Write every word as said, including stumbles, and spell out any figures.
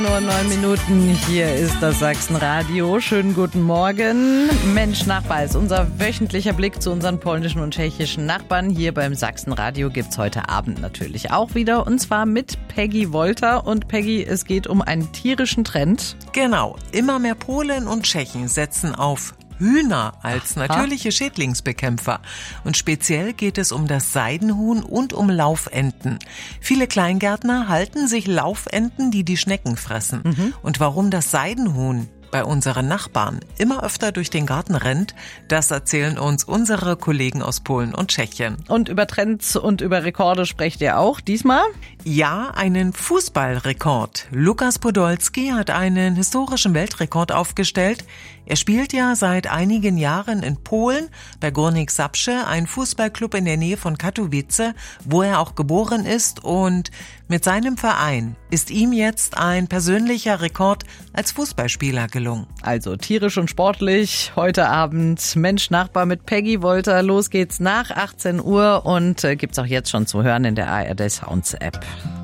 Nur neun Minuten, hier ist das Sachsenradio. Schönen guten Morgen. Mensch, Nachbar ist unser wöchentlicher Blick zu unseren polnischen und tschechischen Nachbarn. Hier beim Sachsenradio gibt's heute Abend natürlich auch wieder, und zwar mit Peggy Wolter. Und Peggy, es geht um einen tierischen Trend. Genau, immer mehr Polen und Tschechen setzen auf Hühner als natürliche Schädlingsbekämpfer. Und speziell geht es um das Seidenhuhn und um Laufenten. Viele Kleingärtner halten sich Laufenten, die die Schnecken fressen. Mhm. Und warum das Seidenhuhn bei unseren Nachbarn immer öfter durch den Garten rennt, das erzählen uns unsere Kollegen aus Polen und Tschechien. Und über Trends und über Rekorde sprecht ihr auch diesmal? Ja, einen Fußballrekord. Lukas Podolski hat einen historischen Weltrekord aufgestellt. Er spielt ja seit einigen Jahren in Polen bei Górnik Zabrze, ein Fußballclub in der Nähe von Katowice, wo er auch geboren ist, und mit seinem Verein ist ihm jetzt ein persönlicher Rekord als Fußballspieler gelungen. Also tierisch und sportlich, heute Abend Mensch Nachbar mit Peggy Wolter. Los geht's nach achtzehn Uhr und äh, gibt's auch jetzt schon zu hören in der A R D Sounds App.